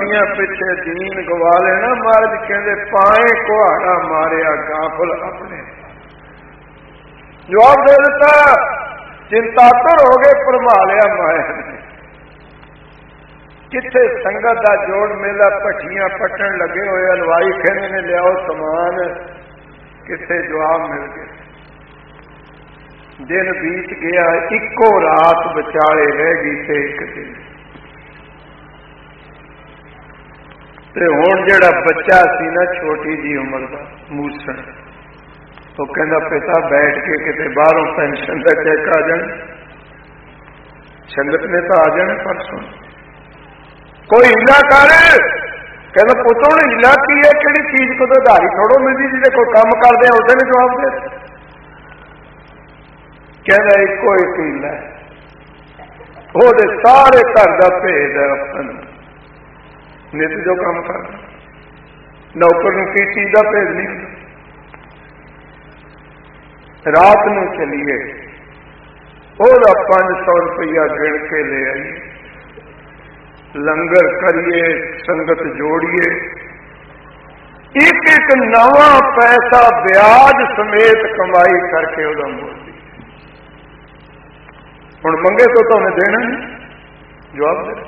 गुलामियां पिछे दीन गवा लेना। महाराज कहते पाए कुहाड़ा मारिया गाफल अपने। जवाब दे दिता, चिंतातुर हो गए, भरमा लिया माया ने। किथे संगत का जोड़ मेला, भट्ठियां पट्टन लगे हुए, हलवाई कहने ने लियाओ समान, किथे जवाब मिल गए। दिन बीत गया, इको रात विचाले रह गई ते एक दिन। ते हुण जिहड़ा बच्चा सी ना, छोटी जी उम्र का मूसण, वो कहता पिता बैठ के किते बाहरों पेंशन का चेक आ जाए, संगत ने तो आ जाने परसों, कोई हीला कर। कहना पुत हुण हीला की है, किहड़ी चीज को तो उधारी थोड़ो मिलती, जिसे कोई काम करते हैं उसे नहीं जवाब दे। कहना इको एक हीला है, वो सारे घर का भेद है। अपन नित जो काम कर नौकर की चीज का भेद नहीं। रात में चलीए, और 500 रुपया गिण के ले आइए, लंगर करिए, संगत जोड़िए, एक एक नवा पैसा ब्याज समेत कमाई करके उदा मोड़ दी। हुण मंगे तो तुम्हें देना नहीं, जवाब दे।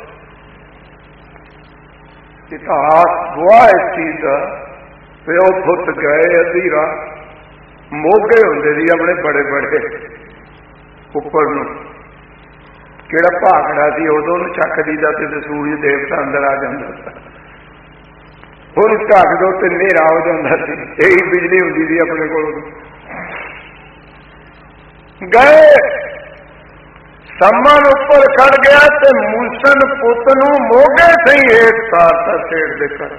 इतिहास गवाह इस चीज का, प्यो पुत गए अद्धी रात, मोगे होंगे जी अपने बड़े बड़े उपर नूं, किहड़ा भाखड़ा सी उदों चक दीदा ते सूरज देवता अंदर आ जाता था, और ढक दो तो नेरा हो जाता सी, यही बिजली होंदी सी अपने को। गए सम्मन उपर खड़ गया ते मूसन पुत नूं मोगे सही हेठ सारता सेठ दे कर,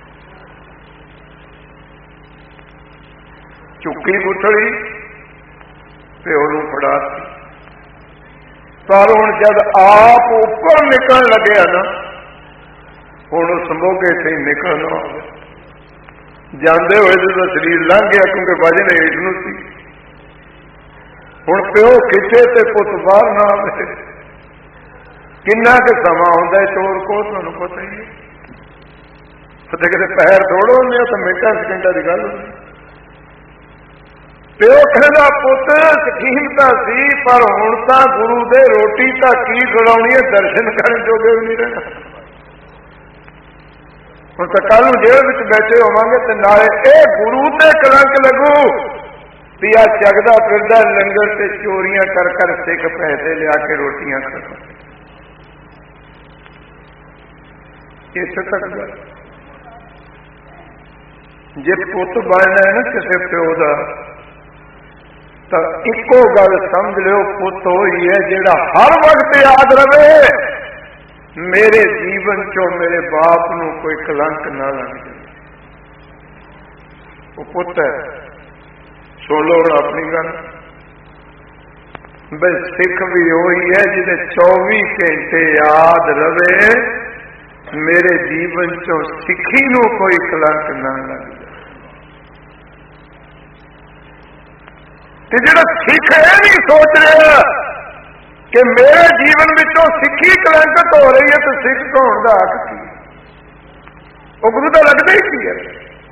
चुकी गुठड़ी प्यो नूं फड़ाती। पर हुण जब आप उपर निकल लगे ना, हुण उस मोगे से निकलना हो गया। जाते हुए जो शरीर लंघ गया, क्योंकि वजन हेठ नूं सी। हुण प्यो किथे ते पुत बाहर ना आवे, किन्ना के समा हुंदा है चोर को, तुहानूं पता ही है। किते किते पैर दौड़ो ने तो मिनटां सेकंडां दी गल होंदी। प्यो कहना पुत कीमता सी, पर हुण तां गुरु दे रोटी तां की खिलाउणी है, दर्शन करन जोगे भी नहीं रहना। हुण तां कल नूं जेल विच बैठे होवांगे ते नाले ए गुरु ते कलंक लगू भी आ जगदा फिरदा लंगर से चोरियां कर कर सिख पैसे लिया के रोटियां खाता। इस तक गल जे पुत बनना है ना किसी प्यो का, तो इको गल समझ लो, पुत ही है जिहड़ा हर वक्त याद रहे मेरे जीवन चो मेरे बाप नूं कोई कलंक ना लग जाए। वो पुत है। सुन लो अपनी गल, बस सिख भी वही है जिसे 24 घंटे याद रहे मेरे जीवन चो सिखी नूं कोई कलंक ना लग जाए। जो सिख यह नहीं सोच रहा कि मेरे जीवन विचों सिखी कलंकित हो रही है, तो सिख होने का हक की, वो गुरु का लगता ही की है।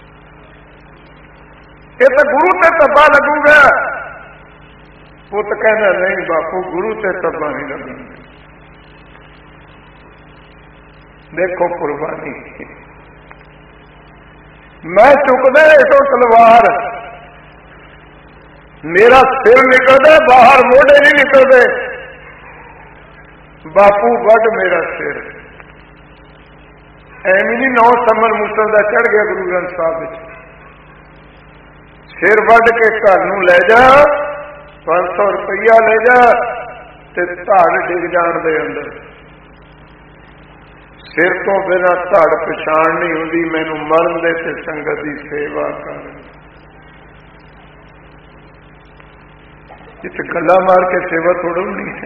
ये तो गुरु से तब्बा लगूगा। पुत कहना नहीं बापू, गुरु से तब्बा नहीं लगूंगा। देखो कुर्बानी, मैं चुकदा इतो तलवार, मेरा सिर निकलता बाहर, मोढ़े नहीं निकलते। बापू वड मेरा सिर, एवं नहीं 9 समर मूसल का चढ़ गया गुरु ग्रंथ साहब में, सिर वड के घर नूं ले जा, 500 रुपया ले जा, ते धड़ डिग जाण दे अंदर। सिर तो बिना धड़ पछाण नहीं हुंदी, मैनू मरण दे ते संगत की सेवा कर। इत्थे गल्ला मार के सेवा थोड़ा नहीं है।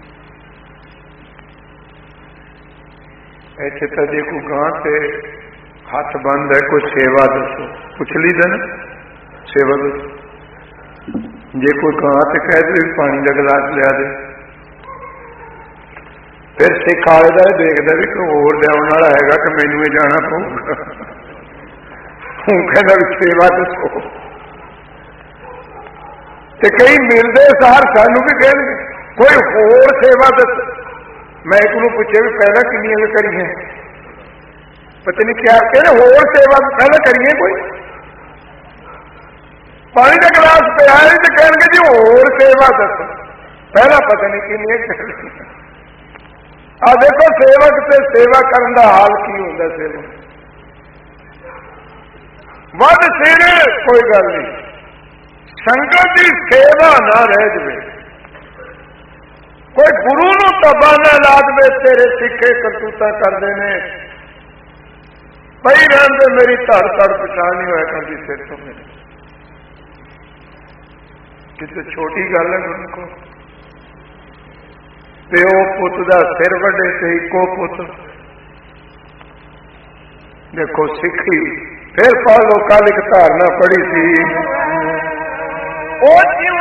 ऐसे तो जे कोई गां से हाथ बंद है, कोई सेवा दसो, पुछ ली ना सेवा दसो। जे कोई गां से कह दे पानी का गिलास लिया दे, फिर सिख आले का देखता भी कोई होर लियाउण वाला हैगा कि मैनू ही जाना पऊगा। हूँ कहना भी सेवा दसो। ते कई मिलते सार सानू भी कहेंगे कोई होर सेवा दस। मैं एक नूं पूछे भी पहला कितनी करी है, पता नहीं क्या कहते होर सेवा पहला करिए। कोई पानी का गिलास पिया तो कहेंगे जी होर सेवा दस, पहला पता नहीं कितनी करनी। आ देखो सेवक से सेवा करने का हाल की होता। सेवक वध सिर कोई गल नहीं, संगत की सेवा ना रह जाए। कोई गुरु नूं तबा ना ला दे, तेरे सिखे करतूता करते हैं पई रहते मेरी धड़ धड़ पछाण नहीं होया करती सिर तो मेरे। किसी छोटी गल है गुरु को प्यो पुत का सिर वड्डे ते इको पुत। देखो सिखी फिर पढ़ लो, कल एक धारणा पढ़ी थी वो